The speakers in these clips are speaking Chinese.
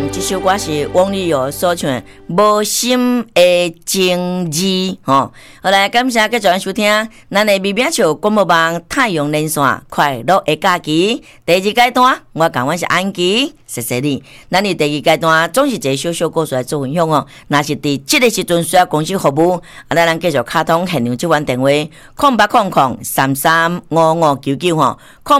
这首歌是王力友所唱的《无心的情字》吼。好来，感谢各位收听，咱的微表笑广播网太阳连线快乐的假期第二阶段，我讲我是安琪，谢谢你。咱的第二阶段总是一个小小故事来做分享哦。若是伫这个时阵需要公司服务，咱继续卡通现场这款电话0800335599吼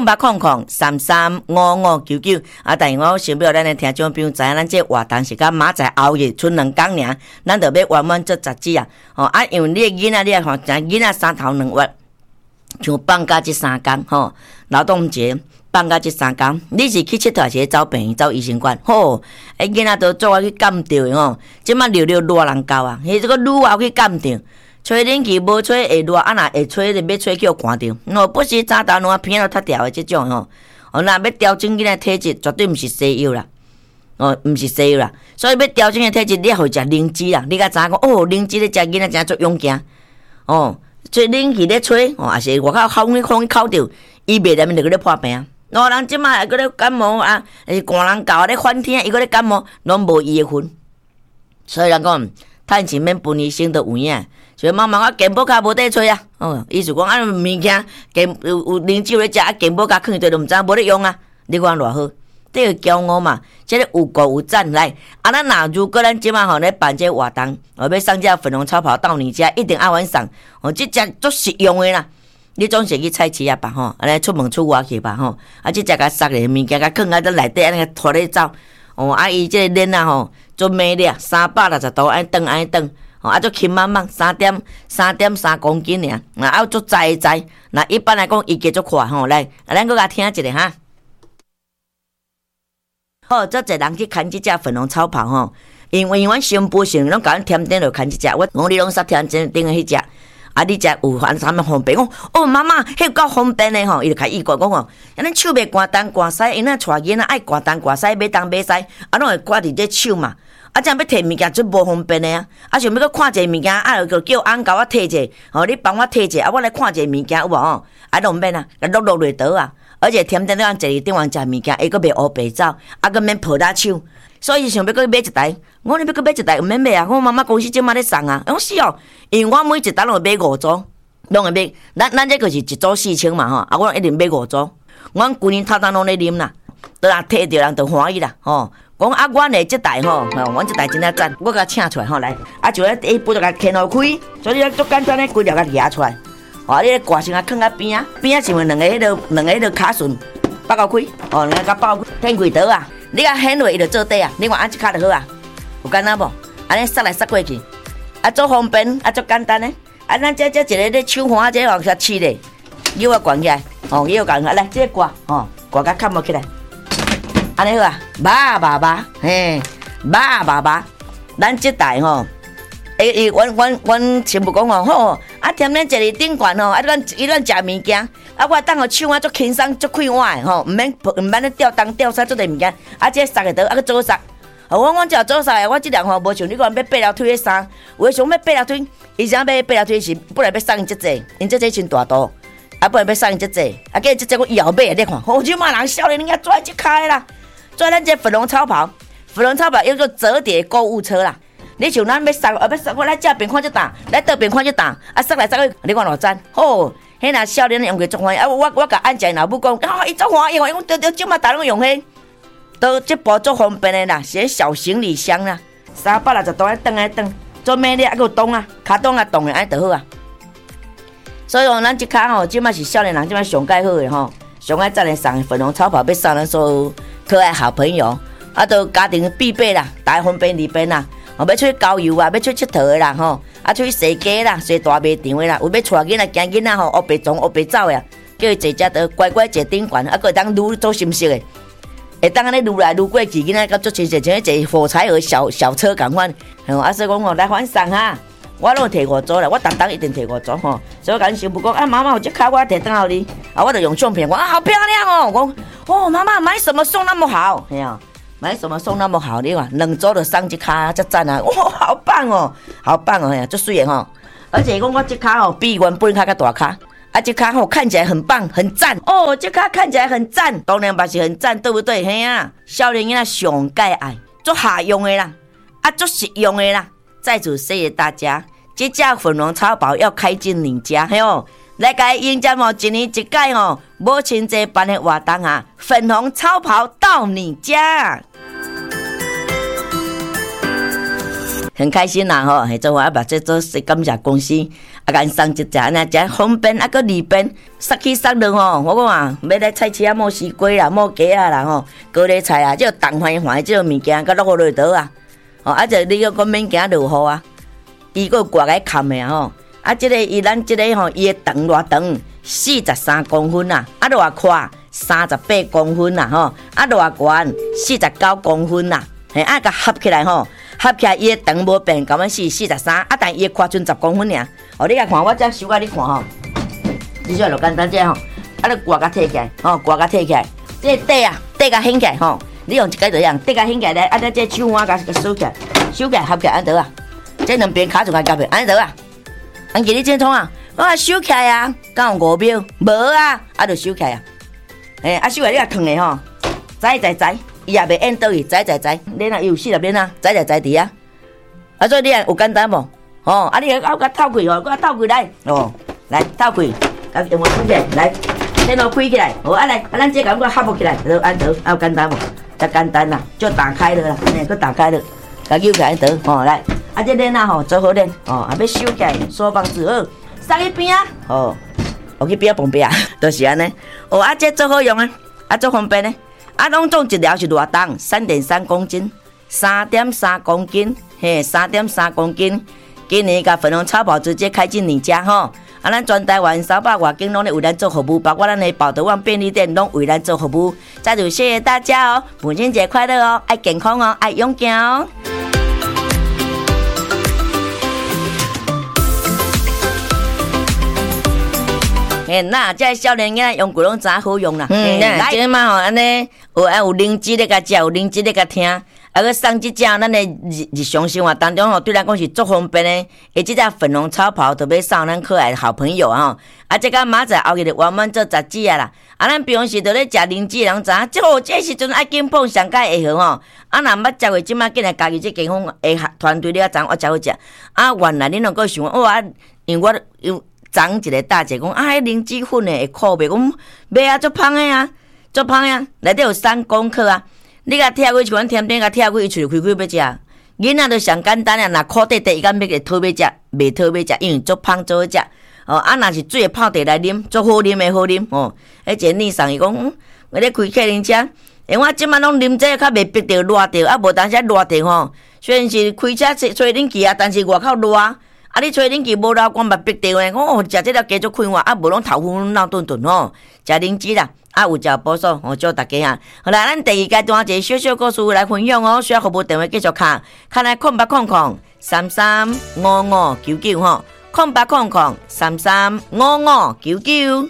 ，0800335599但是我想不到咱的听众朋友知影，咱这活动是到明仔后日剩2天尔，咱就要圆满做10支啊！因为你的囡仔，你也看，囡仔3头2月，像放假这3天吼，劳动节放假这3天，你是去佚佗还是走病院、走医生馆？吼，囡仔都做我去干掉的吼，即马热人够啊，迄这个愈后去干掉。吹冷气无吹会热，若会吹就要吹叫寒着。不是早头两片都脱掉的这种吼。若要调整囡仔体质，绝对毋是西药啦。毋是西药啦。所以要调整的体质，你要互食灵芝啦。你甲知影讲灵芝咧食囡仔真足勇惊。吹冷气咧吹，也是外口风口着，伊袂然就搁咧破病。人即马还搁咧感冒啊，寒人教咧翻天，伊搁咧感冒，拢无伊的份。所以人讲，趁钱免分医生都有影。所以妈妈我健保卡无得吹啊，意思讲物件有灵芝咧食，健保卡囥伫都毋知无咧用啊，你看偌好，这个骄傲嘛，这个有鼓有赞来。咱如果咱即马咧办这活动，要送这粉红超跑到你家，一定爱晚上，这只足实用的啦。你总是去菜市啊吧安尼出门出外去吧这只甲塞咧物件甲囥在内底安尼拖咧走，伊这个脸啊做美咧360度安顿。做轻慢慢3.3公斤尔，做载。那一般来讲，伊加足快来，咱搁甲听一下哈。这侪人去牵这只粉红草袍因为阮新妇性拢甲阮添点落牵这只，我你拢煞添顶的迄只。你只有啥物方便？讲妈妈，迄够方便的伊就开意讲咱手袂寒东寒西，因带囡仔爱寒东寒西，买东买西，拢会挂伫这手嘛。这样要摕物件最无方便的想要搁看一个物件，就叫翁甲我摕者，你帮我摕者，我来看一个物件有无拢免啊，落落倒啊，而且甜点坐伫顶方食物件，伊搁袂乌白走，搁免抱打手，所以想要搁买一台，我要搁买一台，毋免买啊，我妈妈公司即马咧送啊，我是因为我每一台拢会买5组，拢会买，咱这个是一组4000嘛我一定买5组，阮规年头拢咧啉啦，都若摕着人就欢喜啦讲阮的这台阮这台真正赞，我甲请出来来，就咧第一步就甲牵开，所以足简单咧，规条甲夹出来，你咧挂先放在边是两个迄个卡榫包到开，两个甲包开，天开刀啊，你甲掀落伊就做底啊，你看按一卡就好啊，有简单无？安尼塞来塞过去，足方便，足简单咧，咱这一个咧手环这往下试咧，腰啊悬起来，腰悬起来，来这个挂，挂甲砍无起来。安尼好啊，爸，咱这台阮亲父讲踮咧坐伫顶悬咱食物件，我当互手足轻松足快活的毋免咧吊东吊西做啲物件，这塞个倒去左塞，我只左塞的，我这辆无像你讲要8条腿的衫，有诶想要8条腿，伊想要8条腿是本来要送伊这济，因这真大度，本来要送伊这济，计这济我以后买你看，即马人少年人家做这开啦。做咱这粉红超跑叫做折叠购物车啦。你像咱要送，我来这边看这档，来这边看这档，塞来塞去，你看偌赞，迄若少年用过足欢喜，我甲安姐老母讲，伊足欢喜，因为对即马大拢用迄，都这部足方便的啦，是小行李箱啦，360度顿来顿，做咩咧？还有动啊，卡动啊动的安就好啊。所以咱这卡即马是少年人即马上介好的上爱再来送粉红超跑，要送咱所有可爱好朋友，都家庭必备啦，大方便利便啦。要出去郊游啊，要出去佚佗的啦出去踅街啦，踅大卖场的啦，有要带囡仔惊囡仔乌白撞乌白走的，叫伊坐只都乖乖坐顶悬，还当愈做心色的，会当安尼愈来愈过去，囡仔甲做亲切，像坐火柴盒小车共款。所以讲来反送哈。我拢摕5组啦，我逐档一定摕5组所以我甲恁媳妇讲妈妈有这卡我摕倒互你，我就用相片讲好漂亮讲妈妈买什么送那么好，买什么送那么好，你看2组就送这卡，这赞啊，好棒好棒足水的而且讲我这卡比原本卡较大卡，这卡看起来很棒很赞这卡看起来很赞，当然嘛是很赞，对不对？少年囡仔上介爱。 足下用的啦，足实用的啦。在此谢谢大家，这只粉红超跑要开进你家，嘿哦，来甲迎接哦，一年一届哦，母亲节办的活动啊，粉红超跑到你家。很开心啦吼，做我把这做感谢公司，甲因送一只呢，只方便个利便，杀去杀落吼。我讲啊，要来菜市啊，摸西瓜啦，摸鸡啊啦吼，高丽菜啊，这东番番这物件，甲落落倒啊。哦，就你个免惊落雨啊，伊个挂个坎的吼。这个咱这个吼，伊的长偌长，43公分啊，偌宽38公分啦吼，偌悬49公分啦，嘿，甲合起来吼。合起来，伊的长无变，咁样是43，但伊的宽剩10公分尔。哦，你来看，我再修甲你看吼。你说就简单这吼，你挂甲摕起来，吼，挂甲摕起来，这底啊，底甲掀起来吼。你用一个这样，底甲掀起来咧，这手腕甲收起来，收起来合起来安得啊？这两边卡住甲夹平，安得啊？安记你怎创啊？我收起来啊，敢有5秒？无啊，就收起来啊。收起来你甲烫的吼，栽。伊也袂演倒去，栽，你若有40年啊，栽伫啊。所以你有简单无？哦，你甲透开哦，甲透开来，哦，来透开，甲用我开起来，来，电脑开起来，哦，来，咱这甲我合起来，安得，有简单无？才简单啦，就打开了啦，佮打开了，甲扭起来得，哦，来，这链啊吼，做好链，哦，要收起来，锁绑子好，塞去边啊，哦，我去边旁边啊，就是安尼，哦，这做好用啊，做方便呢。拢总一条是偌重，3.3公斤，3.3公斤，嘿，3.3公斤。今年甲粉红超跑直接开进你家吼，咱全台湾300外间拢咧为咱做服务，包括咱的宝德旺便利店拢为咱做服务。再次谢谢大家哦，母亲节快乐哦，爱健康哦，爱勇敢哦。那这少年囡用过拢真好用啦。来，这嘛吼，安尼有灵芝咧甲食，有灵芝咧甲听。个送这只咱的日常生活当中吼，对咱讲是足方便的。这只粉红超跑特别送咱可爱的好朋友啊！这个明仔后日我们做杂志啊啦。咱平时都咧食灵芝，人知影，这时阵爱紧碰上界会好吼。若捌食过，即马竟然家己这健康的团队了，知我才好食。原来恁两个想因为我有。昨一个大姐讲，迄灵芝粉的会苦袂？讲袂啊，足芳的啊，足芳的啊，内底有3公克啊。你甲拆开一款甜点，甲拆开伊喙开要食。囡仔就上简单啊，若苦滴滴伊敢要讨要食，袂讨要食，因为足芳足好食。若是水泡茶来啉，足好啉的好啉哦。一个逆上伊讲，我咧开客人车，我即摆拢啉这较袂逼着热着，无当时热着吼。虽然是开车吹冷气啊，但是外口热。你吹冷气无流光，嘛逼着诶！我食这了加足快活，无拢头昏闹顿顿吼。食灵芝啦，有食补素，祝大家啊！好啦，咱第二阶段一个小小故事来分享哦。需要服务电话继续卡，看来0800335599吼，0800335599。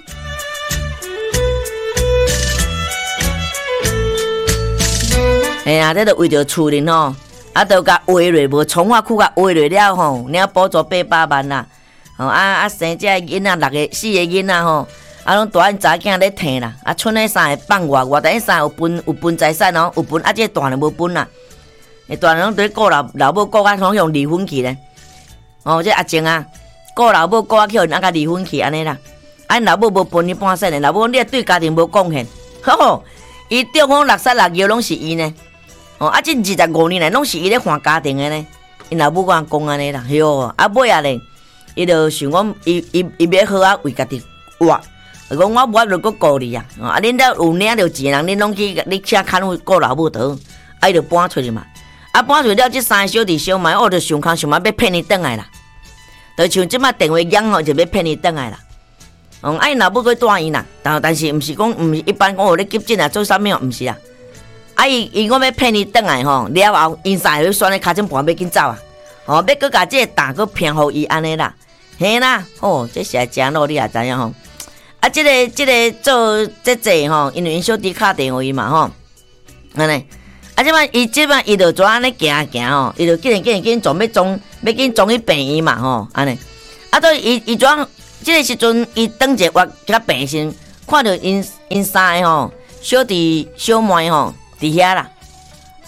这都为着厝人吼。都甲画落，无从化区甲画落了吼，领补助800万啦。生这囡仔4个囡仔吼，拢大汉查囝咧摕啦。剩的3个放外等3有分财产哦，有分这大人无分啦。大人拢伫顾老母顾啊，拢用离婚去咧。这阿静啊，顾老母顾啊，叫人甲离婚去安尼啦。老母无分你半世呢，老母你对家庭无贡献，吼，伊中风落塞落腰拢是伊呢。这25年来拢是伊咧还家庭的呢，因老母讲安尼啦，哟，尾啊咧，伊就想讲，伊要好啊，为家己活，讲我就搁顾你啊，恁兜有领着钱人，恁拢去你请看护顾老母倒，伊就搬出去嘛，搬出去了，这3个小弟小妹，就想要骗你转来啦，就像即马电话响吼，就要骗你转来啦，因老母搁带伊啦，但是毋是讲，毋是一般讲咧急诊啊，做啥物毋是啦。伊讲要骗你转来吼，了后因3个选咧脚针盘要紧走啊，要搁甲这个蛋搁骗互伊安尼啦，嘿啦，这是真努力啊，知影吼？这个做这吼，因为因小弟敲电话伊嘛吼，安尼，即摆伊就怎安尼行吼，伊就紧装要紧装去病院嘛吼，安尼，所以伊怎这个时阵伊等者我甲病时，看到因3个吼，小弟小妹吼。伫遐啦，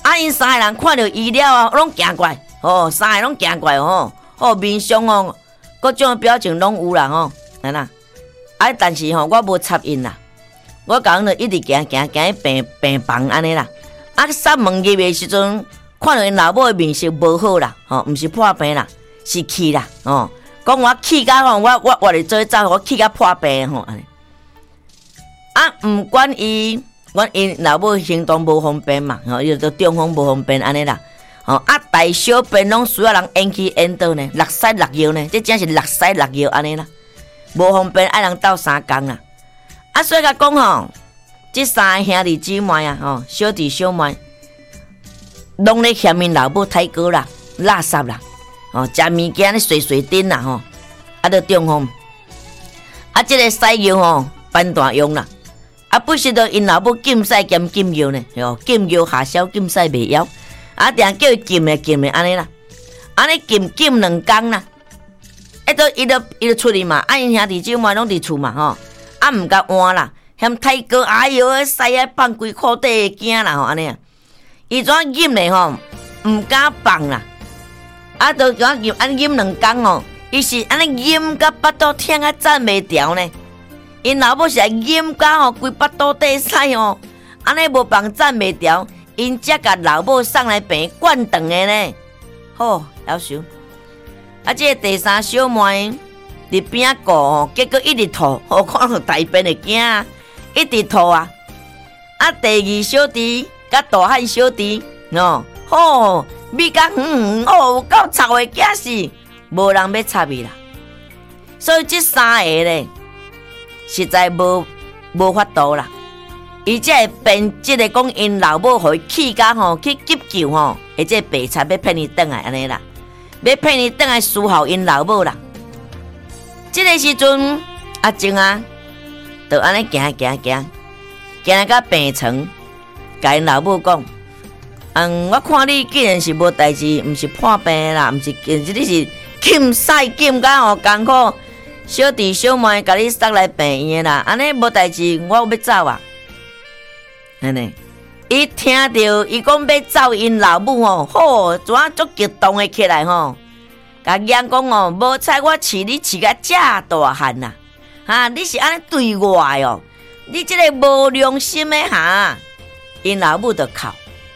因三个人看到伊了啊，拢惊怪，三个拢惊怪面上各种表情拢有啦安那。但是我无插因啦，我讲就一直行病房安尼啦。閂门入的时阵，看到因老母的面色无好啦，毋是破病啦，是气啦，讲我气甲我咧做走，我气甲破病安尼。毋管伊，因老母行动无方便嘛，伊就中风无方便安尼啦。大小便拢需要人延去延倒呢，落屎落尿呢，这真是落屎落尿安尼啦，无方便爱人斗3工啦。所以甲讲这三个兄弟姊妹啊，小弟小妹，拢咧嫌因老母太高啦、垃圾啦，食物件咧碎丁啦，就中风。这个屎尿办大用啦。不是着因老母禁屎兼禁尿呢，禁尿下消，禁屎袂枵。定叫伊禁的安尼啦，安尼禁2工啦。伊就出去嘛，因兄弟姊妹拢伫厝嘛毋甲换啦，嫌太高，哎哟，屎放规裤底惊啦安尼啊。伊怎禁咧毋敢放啦，就怎禁安禁2工伊是安尼禁甲巴肚疼啊站袂调呢。因老母是淹到规巴肚底屎安尼无放站袂调，因才甲老母送来病灌肠的呢。夭寿。这个第三小妹伫边顾结果一直吐，看到大便会惊一直吐啊。第二小弟甲大汉小弟米甲有够臭的惊死，无人要插伊啦。所以这三个咧。实在无法度啦，伊才会变即个讲因老母互伊气甲去急救而且白菜要骗伊转来安尼啦，要骗伊转来思考因老母啦。即个时阵阿静就安尼行到病床，甲因老母讲：我看你既然是无代志，毋是破病啦，毋是你是禁屎禁甲艰苦。小弟小妹甲你送来病院啦，安尼无代志，我要走啊！安尼，伊听到伊讲要走，因老母怎足激动的起来甲讲无彩我饲你饲甲这大汉啦，你是安尼对我的你这个无良心的因老母就哭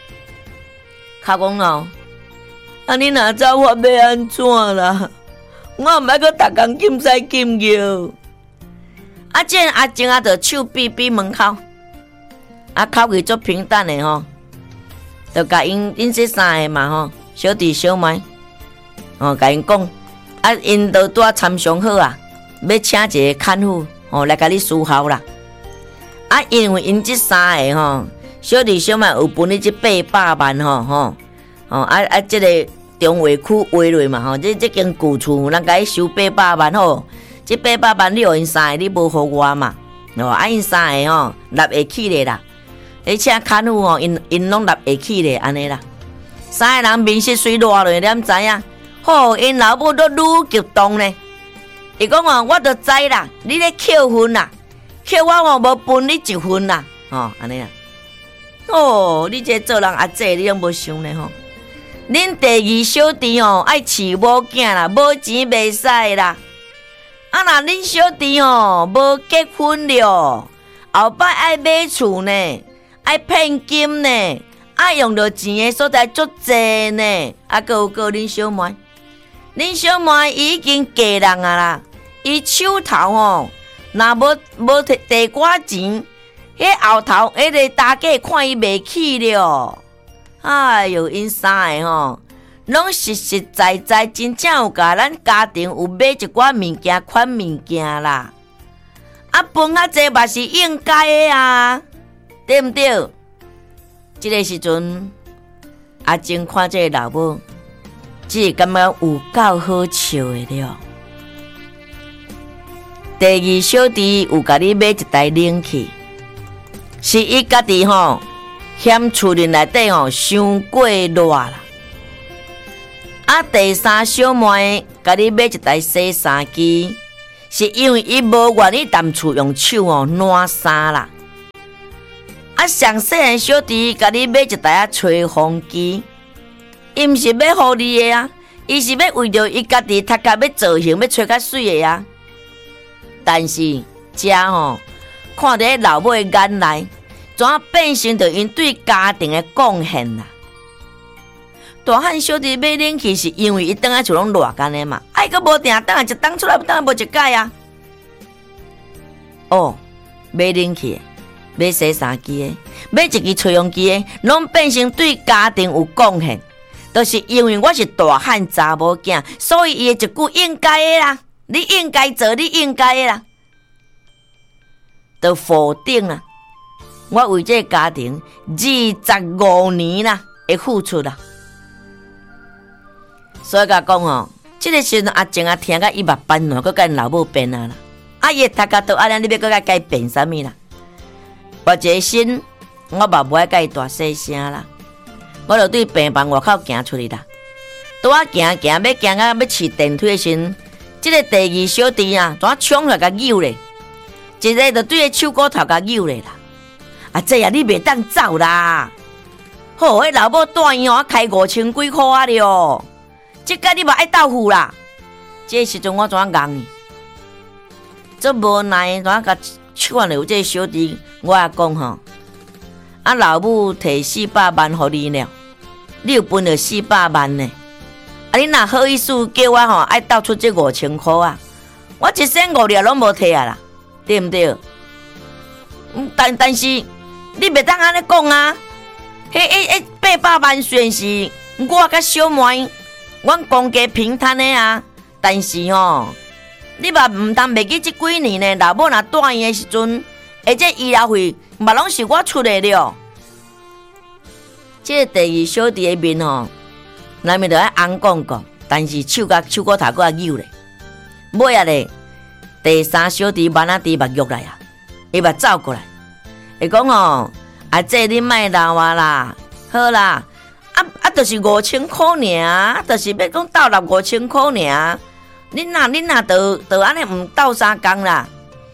讲你若走我要安怎啦？我毋爱阁逐工禁屎禁尿。这阿静就手比门口，口气足平淡的就甲因这三个嘛小弟小妹甲因讲，因都拄参详好要请一个看护来甲你伺候啦。因为因这三个小弟小妹有分你这800万这个。中华区划落嘛这间旧厝人甲伊收800万这800万你互因三个，你无互我嘛？因三个纳会起咧啦，而且看护因拢纳会起咧安尼啦。三个人面色虽热落，你毋知影？因老母都愈激动呢。伊讲我就知啦，你咧扣分啦，扣我无分你1分啦，安尼啦。你这做人阿姐，你拢无想呢恁第二小弟爱饲某囝啦，无钱袂使啦。若恁小弟无结婚了，后摆爱买厝呢，爱骗金呢，爱用到钱的所在足济呢。还有恁小妹，恁小妹已经嫁人啦，伊手头若无地寡钱，迄后头迄个大家看伊袂起了。哎哟，因三个拢实在在，真正有甲咱家庭有买一寡物件、款物件啦。分较济嘛是应该的对毋对？这个时阵，阿静看这个老母，只感觉有够好笑的了。第二小弟有甲你买一台冷气，是伊家己嫌厝里内底伤过热啦。第三小妹甲你买一台洗衫机，是因为伊无愿意踮厝用手暖衫啦。 上细汉小弟甲你买一台吹风机，伊毋是要互你的啊，伊是要为着伊家己头壳要造型，要吹较水的啊。但是遮看伫老母的眼内，怎变成着因对家庭的贡献啦？大汉小弟买冷气是因为伊当下就拢热干的嘛，伊个无定当下一当出来，当下无一解啊。买冷气，买洗衫机的，买一支吹风机的，拢变成对家庭有贡献，都、是因为我是大汉查某囝，所以伊的一句应该的啦，你应该做，你应该的啦，都否定啦。我为这个家庭25年啦的付出啦，所以甲讲这个时阵阿静听甲伊目斑乱，佮甲老母变啊啦，伊头壳都安尼，你要佮甲改变啥物啦？我一个心，我嘛无爱甲伊大细声啦，我就对病房外口行出去啦。拄仔行，要行到要试电梯的时阵，这个第二小弟啊，怎冲出来甲扭咧？一个就对个手骨头甲扭咧啦。这你袂当走啦！迄老母带伊开5000几块啊了，这个你嘛爱斗付啦。这时阵我怎硬呢？这无奈怎甲劝了有这小弟，我也讲老母摕400万互你了，你有分了400万呢？你若好意思叫我爱斗出这5000块啊？我一身5粒拢无摕啊啦，对毋对？但是你袂当安尼讲啊！迄800万虽然是我甲小妹，阮公家平摊的啊，但是你嘛毋当袂记这几年呢，老母若带伊的时阵，这医疗费嘛拢是我出的了。这个第二小弟的面内面就爱红讲讲，但是手骨头搁啊扭咧。尾啊咧，第三小弟慢仔滴目玉来啊，伊嘛走过来，伊讲这你莫闹啊啦，好啦，就是5000块尔，就是要讲斗纳5000块尔。恁若都安尼毋斗相共啦。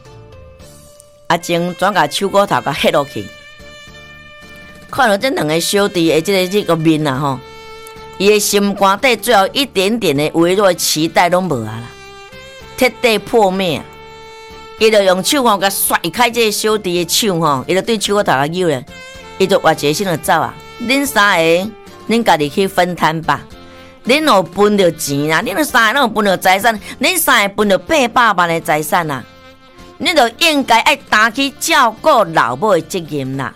静转甲手骨头甲迄落去，看到这两个小弟的这个面啊伊的心肝底最后一点点的微弱的期待拢无啊啦，彻底破灭。伊就用手甲甩开这个小弟的手伊就对手骨头甲扭咧，伊就活一个心就走啊。恁三个，恁家己去分摊吧。恁有分到钱啦，恁三个拢有分到财产，恁三个分到800万的财产啦，恁就应该爱担起照顾老母的责任啦。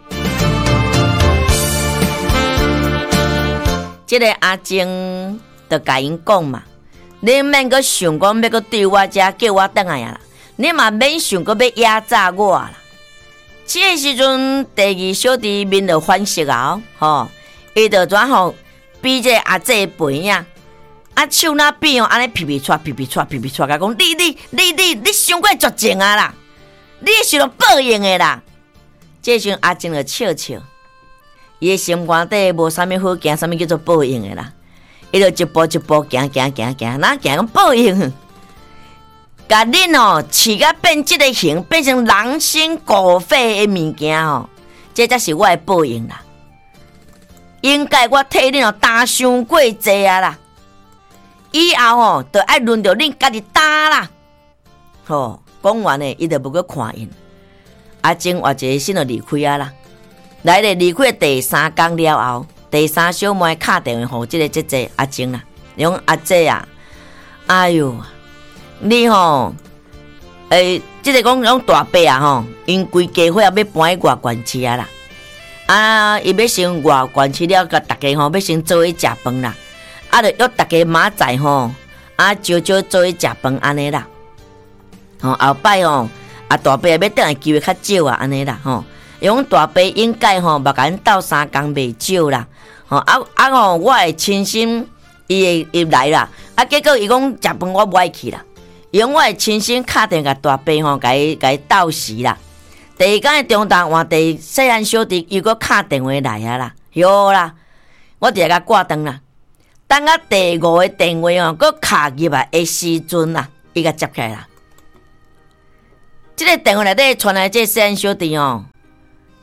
这个阿静就甲因讲嘛，恁免阁想讲要阁对我遮叫我倒来啊啦，恁嘛免想阁要压榨我啦。这个时阵，第二小弟面就反色啊，伊就转比这阿姐背影，手那边安尼皮皮唰，甲讲你伤过绝情啊啦，你是要报应的啦。这时阿静就笑，伊的心肝底无啥物好惊，啥物叫做报应的啦。伊就一步一步行，哪行讲报应？甲恁饲甲变这个形，变成人心狗肺的物件这才是我的报应啦。应该我替恁担伤过济啊啦，以后就爱轮到恁家己担啦。讲完呢，伊就无去看因。阿静活一个心就离开啊啦。来咧离开第3天了后，第三小妹打电话给这个姐姐阿静啦，讲阿姐啊，哎哟，你这个讲大伯啊因规家伙也要搬去外县市啊啦。伊要先外县市了，甲大家要先做伙食饭啦。就约大家明仔朝做伙食饭安尼啦。后摆大伯也要等来机会较少啊安尼啦用大伯应该目甲咱斗3天袂少啦。我会亲心伊来啦。结果伊讲食饭我不爱去啦。用我会亲心打电甲大伯甲伊斗时啦。第二天的中昼换第细汉小弟又搁打电话来啊啦，哟啦，我直甲挂断啦。等到第5个电话搁卡入来的时阵啦，伊甲接起来啦。这个电话内底传来这细汉小弟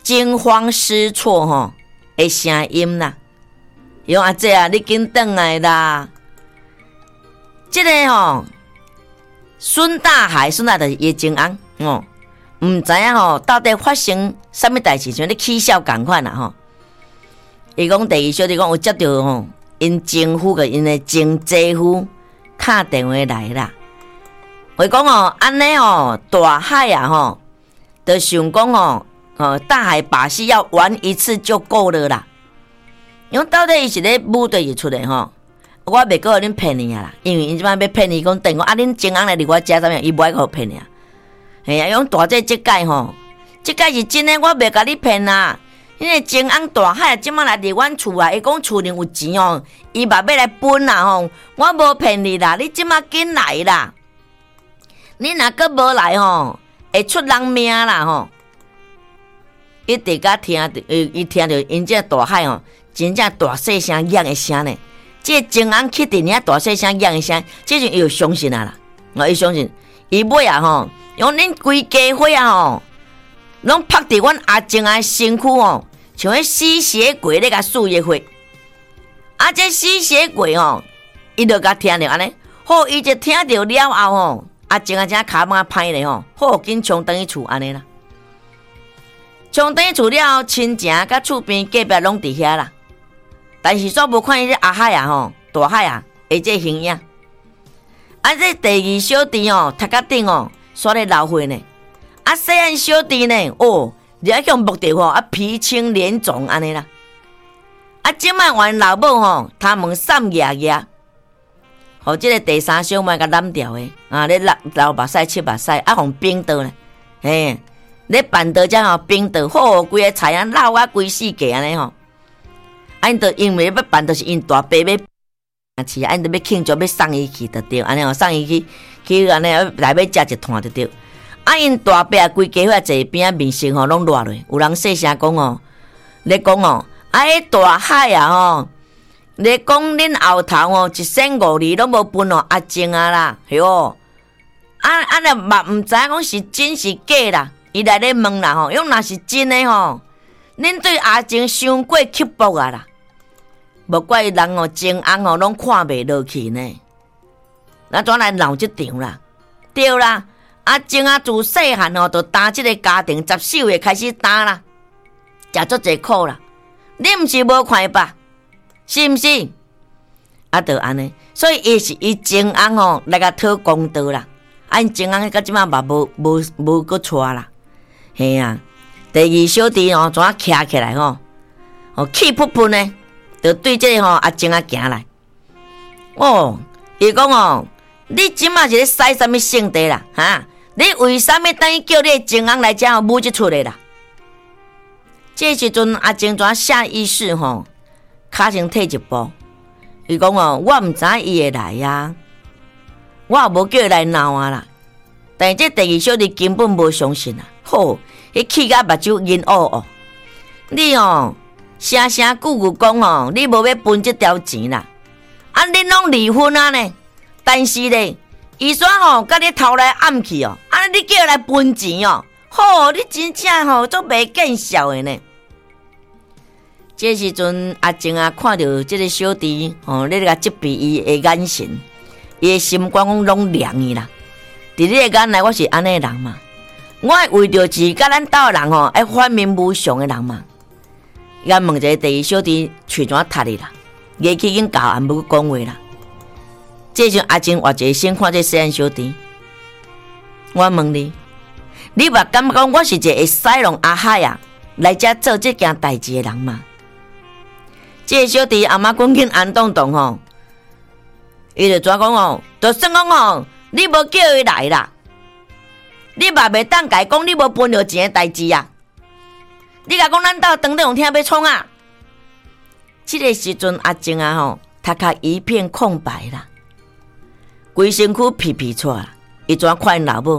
惊慌失措吼的声音啦。用阿姐啊，你紧转来啦！这个吼，孙大海就是叶静安哦，唔知影吼到底发生什么代志，像咧起笑共款啦吼。伊讲第二小弟讲有接到吼，因情妇个因的前姐夫打电话来啦。我讲哦，安尼哦，大海啊吼，就想讲哦，大海把戏要玩一次就够了啦。因为到底伊是咧舞对伊出来吼，我袂搁互恁骗你啊啦，因为因即摆要骗你讲等我啊，恁前翁来伫我家怎么样，伊无爱互骗你啊。嘿啊，用大姐即届吼，即届是真诶，我袂甲你骗啦。因为前翁大海即摆来伫阮厝啊，伊讲厝里有钱哦，伊嘛要来分啦吼，我无骗你啦，你即摆紧来啦。你若搁无来吼，会出人命啦吼。伊伫甲听着，伊听着因这大海吼，真正大细声响的声呢。这前翁去伫遐大细声响的声，这就伊就相信啊啦。伊相信，伊尾啊吼，用恁规家伙啊吼，拢拍伫阮阿静的身躯吼，像迄吸血鬼咧甲输液血。啊，这吸血鬼吼，伊就甲听着安尼，好，伊就听着了后吼。阿静啊，正骹马歹咧吼，好紧冲转去厝安尼啦。冲转去厝了后，亲情甲厝边隔壁拢伫遐啦。但是煞无看伊这阿海啊吼，大海啊，的这形影。啊，这第二小弟哦，头壳顶哦，煞咧流血呢。啊，细汉小弟呢，哦，掠向目的吼，啊皮青脸肿安尼啦。啊，即摆原老母吼，他们散牙牙。互即个第三小妹甲染掉的，啊，咧流目屎、切目屎，啊，互冰倒咧，嘿，咧办倒只吼冰倒，好，规个菜啊闹啊规世界安尼吼，啊，因着因为要办，就是因大伯要饲啊，因着要庆祝，要送伊去着对，安尼吼，送伊去安尼来要食一摊着对，啊，因大伯啊规家伙坐边啊面色吼拢热落，有人细声讲哦，咧讲哦，啊，迄大海啊吼。你讲恁后头哦，一生5里拢无分哦，阿静啊啦，嘿哦，啊咧嘛毋知讲是真是假啦，伊来咧问啦吼，用若是真诶吼，恁对阿静伤过刻薄啊啦，无怪人哦，前翁哦拢看袂落去呢，咱怎来闹即场啦？对啦，阿静啊自细汉哦，就担即个家庭，14岁开始担啦，食足济苦啦，你毋是无看吧？是毋是？啊，就安尼，所以伊是伊前翁吼来甲讨公道啦。啊，因前翁到即马嘛无搁娶啦。嘿啊，第二小弟吼怎啊徛起来吼，气噗噗呢，就对这个吼阿静啊行来。哦，伊讲哦，你即马是咧使啥物性地啦？哈，你为啥物等于叫你前翁来遮吼舞即出来啦？这时阵阿静怎下意识吼？脚先退一步，伊讲哦，我毋知伊会来呀，我也无叫伊来闹啊啦。但是这第二小弟根本无相信啊，吼，迄气甲目睭银乌乌。你哦，声声句句讲哦，你无要分这条钱啦，啊，恁拢离婚啊呢？但是咧，伊说吼，甲你偷来暗去哦，啊，你叫伊来分钱哦，吼，你真正吼足袂见笑的呢。这时阵，阿静啊，看到这个小弟哦，咧甲责备伊的眼神，伊的心肝讲拢凉伊啦。伫你的眼内，我是安尼人嘛，我会为着是甲咱斗人吼，爱反面无常的人嘛。伊甲问一个第二小弟喙怎塌哩啦，语气已经教也无讲话啦。这时阿静活一个先看这细汉小弟，我问你，你嘛感觉讲我是一个会使用阿海啊来遮做这件代志的人嘛？这个小弟阿妈讲紧安动动吼，伊就怎讲哦？就算讲吼，你无叫伊来啦，你嘛袂当甲伊讲你无分着钱的代志啊！你甲讲咱斗当地有听要创啊？这个时阵阿静啊吼，头壳一片空白啦，规身躯皮皮出啦，伊怎看因老母？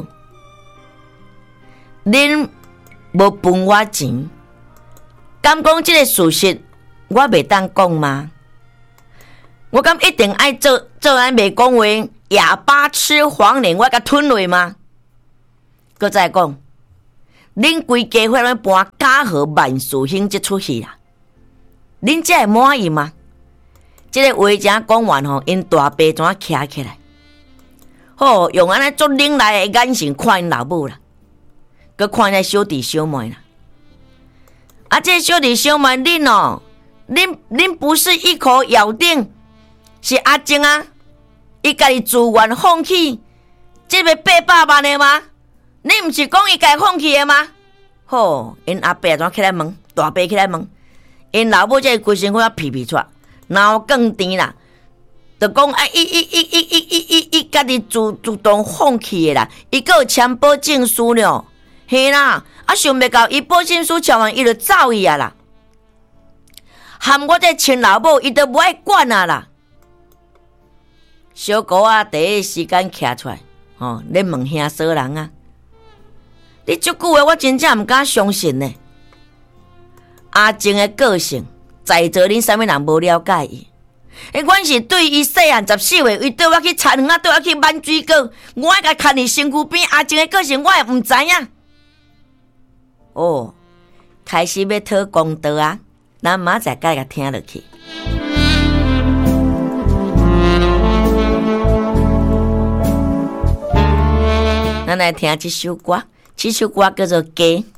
恁无分我钱，敢讲这个事实？我袂当讲吗？我敢一定爱做安袂讲话，哑巴吃黄连，我甲吞落吗？搁再讲， 恁规家伙拢搬嘉禾万事兴这出戏啦，恁才会满意吗？这个话城讲完吼，因大爸怎徛起来？好，用安尼足冷来的眼神看因老母啦，佮看那小弟小妹啦。啊，这小弟小妹恁哦，恁不是一口咬定是阿晶啊？伊家己自愿放弃这个800万的吗？你毋是讲伊家己放弃的吗？好，因阿伯怎起来问？大伯起来问，因老母这规身躯皮皮出，然后更甜啦，就讲啊，伊家己主动放弃的啦，伊还有签保证书了，嘿啦，啊想袂到伊保证书签完伊就走去啊啦，含我这亲老母伊都无爱管啊啦。小姑啊，第一时间徛出来，吼，咧问兄嫂人啊，你这句话我真正毋敢相信呢。阿静的个性，在座恁啥物人无了解伊？阮是对伊细汉14岁，伊对我去田园啊，对我去挽水果，我爱甲看伊身躯边阿静的个性，我也毋知影。哦，开始要讨公道啊，咱明仔再甲听落去。咱来听这首歌，这首歌叫做《鸡》。